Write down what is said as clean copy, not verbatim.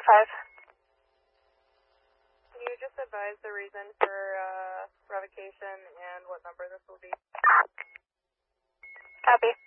Can you just advise the reason for revocation and what number this will be? Copy.